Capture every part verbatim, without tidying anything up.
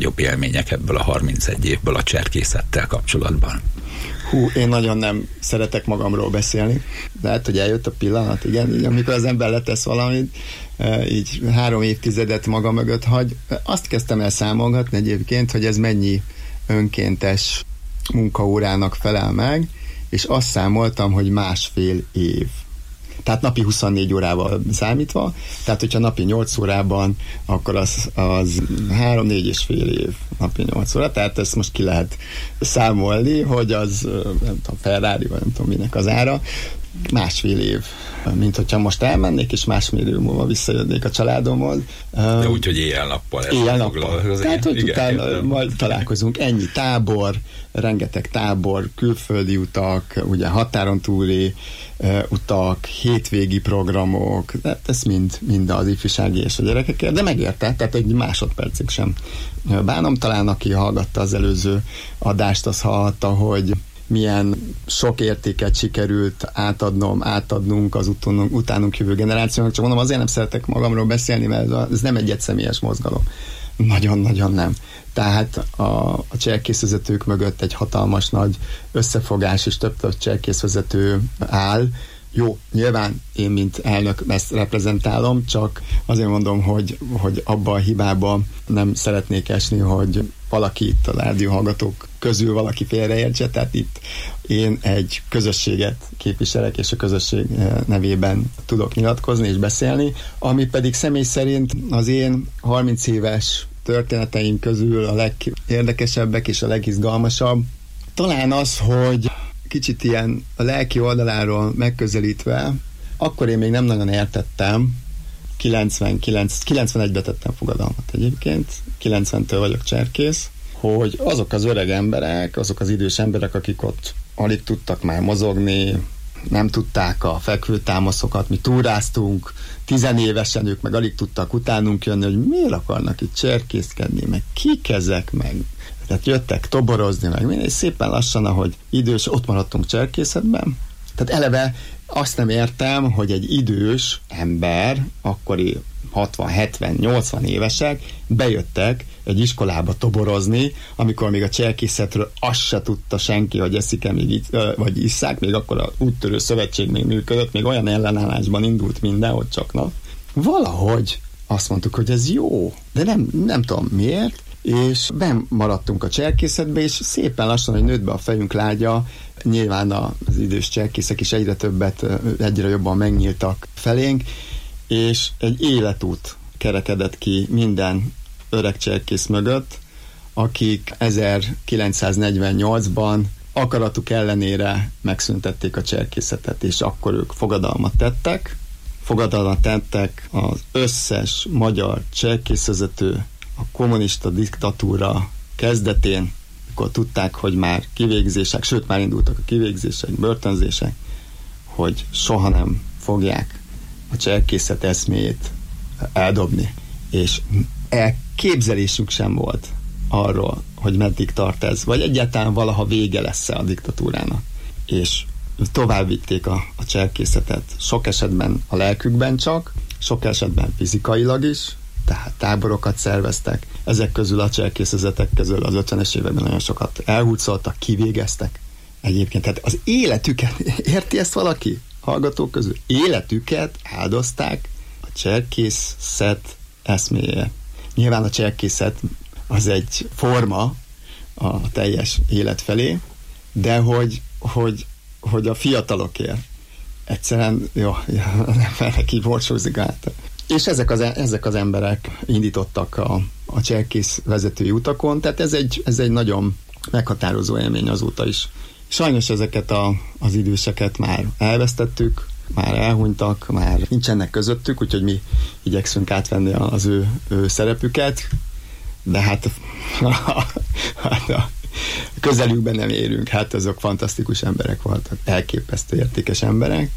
legnagyobb élmények ebből a harmincegy évből a cserkészettel kapcsolatban? Hú, én nagyon nem szeretek magamról beszélni. Lehet, hogy eljött a pillanat, igen, így, amikor az ember letesz valamit, így három évtizedet maga mögött hagy. Azt kezdtem el számolgatni egyébként, hogy ez mennyi önkéntes munkaórának felel meg, és azt számoltam, hogy másfél év. Tehát napi huszonnégy órával számítva, tehát hogyha napi nyolc órában, akkor az, az három-négy és fél év napi nyolc óra, tehát ezt most ki lehet számolni, hogy az, nem tudom, Ferrari, vagy nem tudom minek az ára, másfél év, mint hogyha most elmennék, és másfél év múlva visszajönnék a családomhoz. De úgy, hogy éjjel-nappal. Éjjel-nappal. Tehát, hogy igen, utána igen. Majd találkozunk. Ennyi tábor, rengeteg tábor, külföldi utak, ugye határon túli uh, utak, hétvégi programok, de ez mind, mind az ifjúsági és a gyerekekért, de megérte, tehát egy másodpercig sem bánom. Talán aki hallgatta az előző adást, az hallhatta, hogy milyen sok értéket sikerült átadnom, átadnunk az utánunk, utánunk jövő generációnak. Csak mondom, azért nem szeretek magamról beszélni, mert ez nem egy egyszemélyes mozgalom. Nagyon-nagyon nem. Tehát a, a cserkészvezetők mögött egy hatalmas nagy összefogás és több-több cserkészvezető áll. Jó, nyilván én, mint elnök ezt reprezentálom, csak azért mondom, hogy, hogy abba a hibába nem szeretnék esni, hogy valaki itt a rádióhallgatók közül valaki félreértse, tehát itt én egy közösséget képviselek, és a közösség nevében tudok nyilatkozni és beszélni, ami pedig személy szerint az én harminc éves történeteim közül a legérdekesebbek és a legizgalmasabb. Talán az, hogy kicsit ilyen a lelki oldaláról megközelítve, akkor én még nem nagyon értettem, kilencvenkilenc, kilencvenegyben tettem fogadalmat egyébként, kilencventől vagyok cserkész, hogy azok az öreg emberek, azok az idős emberek, akik ott alig tudtak már mozogni, nem tudták a fekvőtámaszokat, mi túráztunk, tizenévesen ők meg alig tudtak utánunk jönni, hogy miért akarnak itt cserkészkedni, meg kik ezek, meg tehát jöttek toborozni, meg minden, és szépen lassan, ahogy idős, ott maradtunk cserkészetben. Tehát eleve azt nem értem, hogy egy idős ember, akkori hatvan, hetven, nyolcvan évesek bejöttek egy iskolába toborozni, amikor még a cserkészetről azt se tudta senki, hogy eszik-e még, vagy isszák, még akkor a úttörő szövetség még működött, még olyan ellenállásban indult minden, hogy csak na. Valahogy azt mondtuk, hogy ez jó, de nem, nem tudom miért, és benn maradtunk a cserkészetbe, és szépen lassan, hogy nőtt be a fejünk lágya, nyilván az idős cserkészek is egyre többet, egyre jobban megnyíltak felénk, és egy életút kerekedett ki minden öreg cserkész mögött, akik ezerkilencszáznegyvennyolcban akaratuk ellenére megszüntették a cserkészetet, és akkor ők fogadalmat tettek. Fogadalmat tettek az összes magyar cserkészvezető a kommunista diktatúra kezdetén, akkor tudták, hogy már kivégzések, sőt már indultak a kivégzések, börtönzések, hogy soha nem fogják a cserkészet eszméjét eldobni. És elképzelésük sem volt arról, hogy meddig tart ez, vagy egyáltalán valaha vége lesz-e a diktatúrának. És tovább vitték a, a cserkészetet. Sok esetben a lelkükben csak, sok esetben fizikailag is, tehát táborokat szerveztek. Ezek közül a cserkészetek közül az ötvenes években nagyon sokat elhurcoltak, kivégeztek. Egyébként, tehát az életüket, érti ezt valaki? Hallgatók közül? Életüket áldozták a cserkészet eszméje. Nyilván a cserkészet az egy forma a teljes élet felé, de hogy, hogy, hogy a fiatalokért egyszerűen, jó, nem merek így borsózik át. És ezek az, ezek az emberek indítottak a, a cserkész vezetői utakon, tehát ez egy, ez egy nagyon meghatározó élmény azóta is. Sajnos ezeket a, az időseket már elvesztettük, már elhunytak, már nincsenek közöttük, úgyhogy mi igyekszünk átvenni az ő, ő szerepüket, de hát, hát a közelükben nem érünk, hát azok fantasztikus emberek voltak, elképesztő értékes emberek,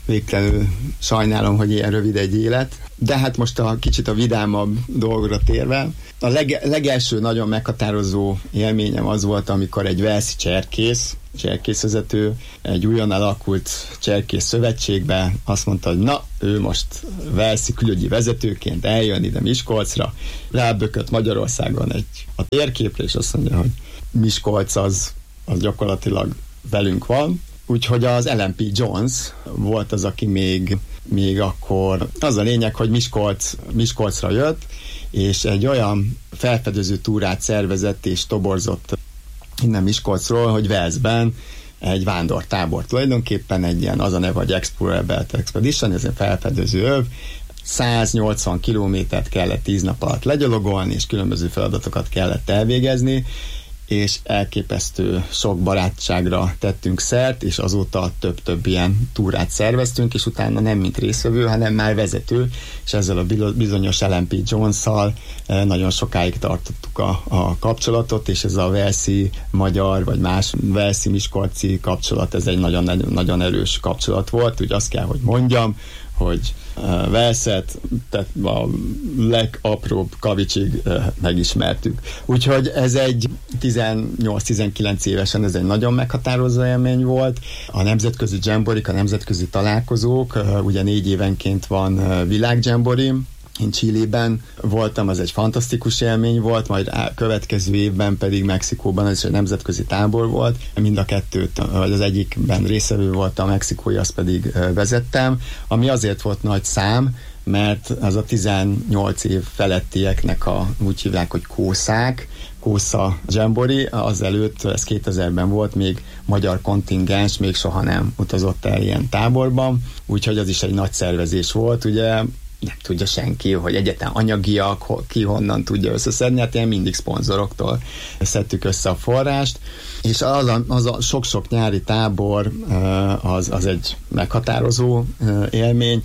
végtelenül sajnálom, hogy ilyen rövid egy élet. De hát most a kicsit a vidámabb dolgokra térve, a leg, legelső nagyon meghatározó élményem az volt, amikor egy walesi cserkész, cserkészvezető egy újon alakult cserkész szövetségbe azt mondta, hogy na, ő most walesi külügyi vezetőként eljön ide Miskolcra, rábökött Magyarországon egy a térképre, és azt mondja, hogy Miskolc az, az gyakorlatilag velünk van. Úgyhogy az Ellen P. Jones volt az, aki még, még akkor, az a lényeg, hogy Miskolc, Miskolcra jött, és egy olyan felfedező túrát szervezett és toborzott innen Miskolcról, hogy Walesben egy vándortábor, tulajdonképpen egy ilyen, az a neve, hogy Explorer Belt Expedition, ez egy felfedező öv, száznyolcvan kilométert kellett tíz nap alatt legyalogolni, és különböző feladatokat kellett elvégezni, és elképesztő sok barátságra tettünk szert, és azóta több-több ilyen túrát szerveztünk, és utána nem mint részvevő, hanem már vezető, és ezzel a bizonyos Ellen P. Jones-szal nagyon sokáig tartottuk a, a kapcsolatot, és ez a walesi magyar, vagy más walesi miskolci kapcsolat, ez egy nagyon, nagyon erős kapcsolat volt, úgy azt kell, hogy mondjam, hogy uh, Waleset, tehát a legapróbb kavicsig uh, megismertük. Úgyhogy ez egy tizennyolc-tizenkilenc évesen ez egy nagyon meghatározó élmény volt. A nemzetközi jamborik, a nemzetközi találkozók, uh, ugye négy évenként van uh, világjambori, én Chilében voltam, az egy fantasztikus élmény volt, majd a következő évben pedig Mexikóban, ez is egy nemzetközi tábor volt, mind a kettőt, vagy az egyikben részevő voltam, a mexikói, azt pedig vezettem, ami azért volt nagy szám, mert az a tizennyolc év felettieknek a, úgy hívják, hogy kószák, Kósza Jamboree, azelőtt, ez kétezerben volt, még magyar kontingens, még soha nem utazott el ilyen táborban, úgyhogy az is egy nagy szervezés volt, ugye nem tudja senki, hogy egyetlen anyagiak, ki honnan tudja összeszedni, hát ilyen mindig szponzoroktól szedtük össze a forrást, és az a, az a sok-sok nyári tábor az, az egy meghatározó élmény.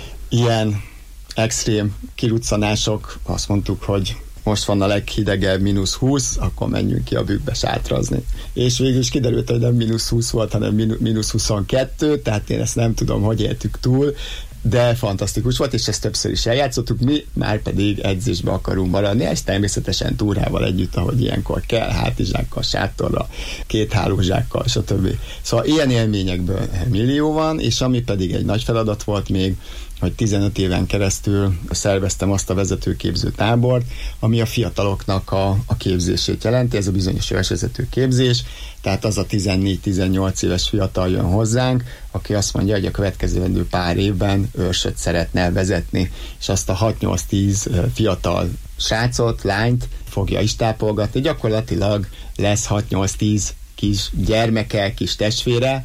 Ilyen extrém kiruccanások, azt mondtuk, hogy most van a leghidegebb mínusz húsz, akkor menjünk ki a bükkbe sátrazni. És végül is kiderült, hogy nem mínusz húsz volt, hanem mínusz huszonkettő, tehát én ezt nem tudom, hogy éltük túl, de fantasztikus volt, és ezt többször is eljátszottuk, mi már pedig edzésbe akarunk maradni, és természetesen túrával együtt, ahogy ilyenkor kell, hátizsákkal, sátorra, két hálózsákkal, stb. Szóval ilyen élményekből millió van, és ami pedig egy nagy feladat volt még, hogy tizenöt éven keresztül szerveztem azt a vezetőképző tábort, ami a fiataloknak a, a képzését jelenti, ez a bizonyos éves vezetőképzés, tehát az a tizennégy-tizennyolc éves fiatal jön hozzánk, aki azt mondja, hogy a következő pár évben őrsöt szeretne vezetni, és azt a hat-nyolc-tíz fiatal srácot, lányt fogja is tápolgatni, gyakorlatilag lesz hat-nyolc-tíz kis gyermeke, kis testvére,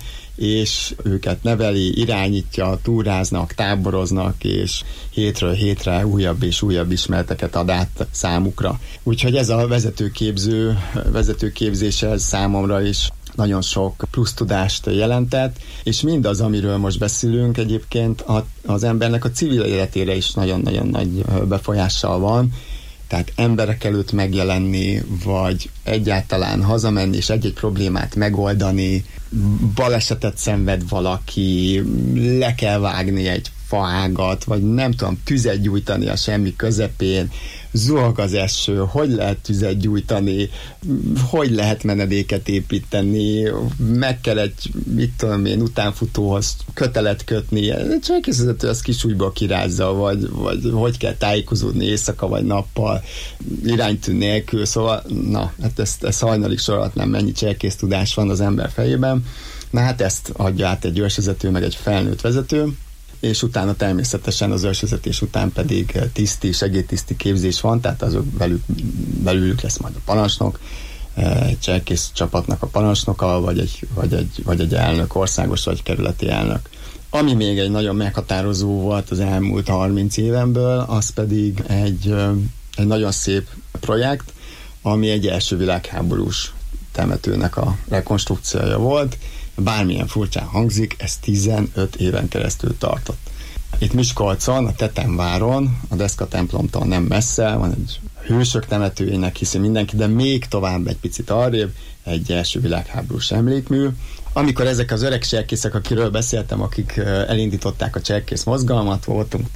és őket neveli, irányítja, túráznak, táboroznak, és hétről hétre újabb és újabb ismereteket ad át számukra. Úgyhogy ez a vezetőképző, vezetőképzése számomra is nagyon sok plusz tudást jelentett, és mindaz, amiről most beszélünk, egyébként az embernek a civil életére is nagyon-nagyon nagy befolyással van, tehát emberek előtt megjelenni, vagy egyáltalán hazamenni, és egy-egy problémát megoldani, balesetet szenved valaki, le kell vágni egy faágat, vagy nem tudom, tüzet gyújtani a semmi közepén, zuhog az eső, hogy lehet tüzet gyújtani, hogy lehet menedéket építeni, meg kell egy, mit tudom én, utánfutóhoz kötelet kötni, csak ez az kisújba kirázza, vagy, vagy hogy kell tájékozódni éjszaka vagy nappal, iránytű nélkül, szóval na, hát ezt, ezt hajnalig sorolhatnám, mennyi cselkész tudás van az ember fejében. Na hát ezt adja át egy őrsvezető, meg egy felnőtt vezető, és utána természetesen az őrsvezetés után pedig tiszti, segédtiszti képzés van, tehát azok belül, belülük lesz majd a parancsnok, egy cselkész csapatnak a parancsnoka, vagy egy, vagy, egy, vagy egy elnök, országos vagy kerületi elnök. Ami még egy nagyon meghatározó volt az elmúlt harminc évemből, az pedig egy, egy nagyon szép projekt, ami egy első világháborús temetőnek a rekonstrukciója volt. Bármilyen furcsán hangzik, ez tizenöt éven keresztül tartott. Itt Miskolcon, a Tetemváron, a Deszka templomtól nem messze, van egy hősök temetőjének hiszi mindenki, de még tovább egy picit arrébb egy első világháborús emlékmű. Amikor ezek az öreg cserkészek, akiről beszéltem, akik elindították a cserkész mozgalmat, voltunk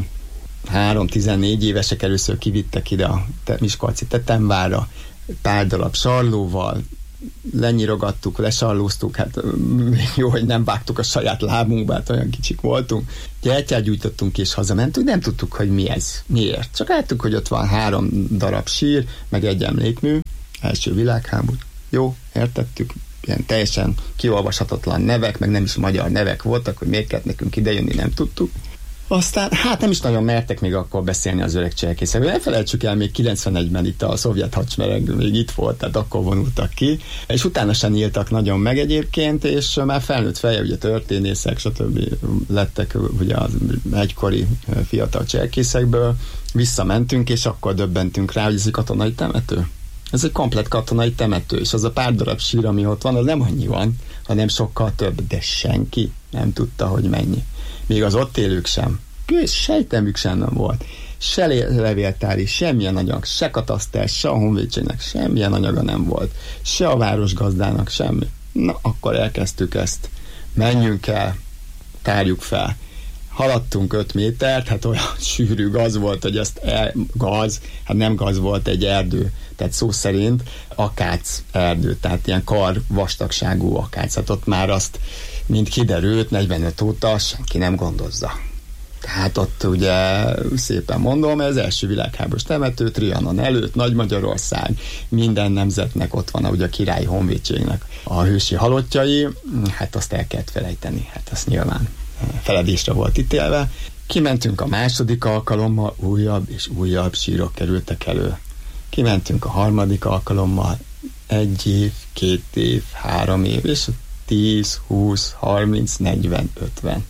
tizenhárom-tizennégy évesek, először kivittek ide a miskolci Tetemvárra, pár darab sarlóval, lenyirogattuk, lesarlóztuk, hát jó, hogy nem vágtuk a saját lábunkba, hát olyan kicsik voltunk. Gyertyát gyújtottunk és hazamentünk, nem tudtuk, hogy mi ez, miért. Csak láttuk, hogy ott van három darab sír, meg egy emlékmű, első világháború. Jó, értettük, ilyen teljesen kiolvashatatlan nevek, meg nem is magyar nevek voltak, hogy miért kellett nekünk idejönni, nem tudtuk. Aztán, hát nem is nagyon mertek még akkor beszélni az öreg cserkészekről. Ne felejtsük el, még kilencvenegyben itt a szovjet hadsereg még itt volt, tehát akkor vonultak ki, és utána sem nyíltak nagyon meg egyébként, és már felnőtt feje, ugye történészek, stb. Lettek ugye az egykori fiatal cserkészekből, visszamentünk, és akkor döbbentünk rá, hogy ez egy katonai temető. Ez egy komplett katonai temető, és az a pár darab sír, ami ott van, az nem annyi van, hanem sokkal több, de senki nem tudta, hogy mennyi. Még az ott élők sem. Sejtemük sem nem volt. Se levéltári, semmilyen anyag, se kataszter, se a honvédségnek semmilyen anyaga nem volt. Se a városgazdának semmi. Na, akkor elkezdtük ezt. Menjünk el, tárjuk fel. Haladtunk öt métert, hát olyan sűrű gaz volt, hogy ezt el, gaz, hát nem gaz volt, egy erdő, tehát szó szerint akác erdő, tehát ilyen kar vastagságú akác. Hát ott már azt, mint kiderült, negyvenöt óta senki nem gondozza. Tehát ott ugye szépen mondom, ez első világháborús temető, Trianon előtt, Nagy-Magyarország, minden nemzetnek ott van, ugye a királyi honvédségnek a hősi halottjai, hát azt el kellett felejteni, hát azt nyilván feledésre volt ítélve. Kimentünk a második alkalommal, újabb és újabb sírok kerültek elő. Kimentünk a harmadik alkalommal, egy év, két év, három év, és tíz, húsz, harminc, negyven, ötven,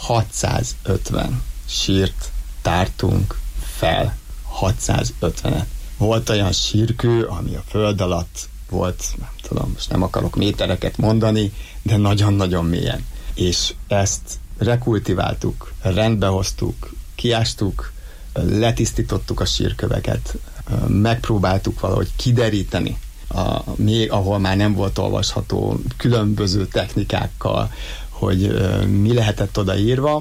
hatszázötven sírt tártunk fel, hatszázötvenet. Volt olyan sírkő, ami a föld alatt volt, nem tudom, most nem akarok métereket mondani, de nagyon-nagyon mélyen. És ezt rekultiváltuk, rendbehoztuk, kiástuk, letisztítottuk a sírköveket, megpróbáltuk valahogy kideríteni, a, még ahol már nem volt olvasható, különböző technikákkal, hogy uh, mi lehetett odaírva.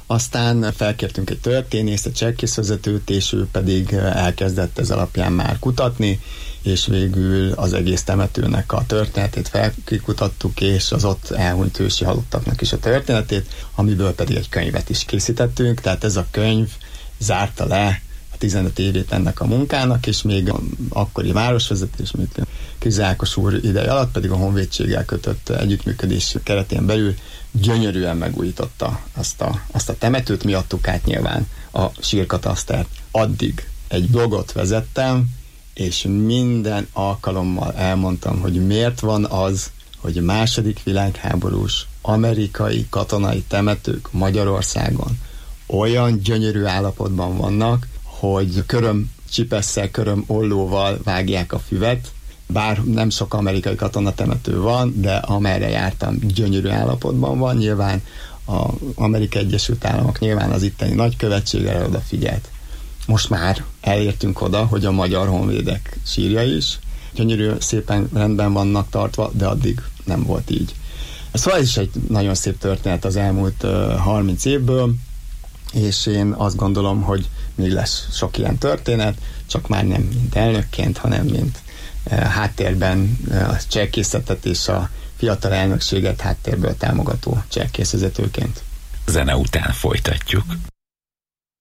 Aztán felkértünk egy történészt, egy cserkészvezetőt, és ő pedig elkezdett ez alapján már kutatni, és végül az egész temetőnek a történetét felkutattuk, és az ott elhunyt ősi halottaknak is a történetét, amiből pedig egy könyvet is készítettünk, tehát ez a könyv zárta le a tizenöt évét ennek a munkának, és még a akkori városvezetés, mint Krize Ákos úr ideje alatt pedig a honvédséggel kötött együttműködés keretén belül gyönyörűen megújította azt a, azt a temetőt, mi adtuk át nyilván a sírkatasztert. Addig egy blogot vezettem, és minden alkalommal elmondtam, hogy miért van az, hogy második világháborús amerikai katonai temetők Magyarországon olyan gyönyörű állapotban vannak, hogy köröm csipesszel, köröm ollóval vágják a füvet, bár nem sok amerikai katonatemető van, de amerre jártam, gyönyörű állapotban van. Nyilván az Amerikai Egyesült Államok, nyilván az itteni nagykövetség erre odafigyelt. Most már elértünk oda, hogy a magyar honvédek sírja is gyönyörű, szépen rendben vannak tartva, de addig nem volt így. Szóval ez is egy nagyon szép történet az elmúlt uh, harminc évből, és én azt gondolom, hogy még lesz sok ilyen történet, csak már nem mint elnökként, hanem mint uh, háttérben uh, a cserkészetet és a fiatal elnökséget háttérből támogató cserkészvezetőként. Zene után folytatjuk.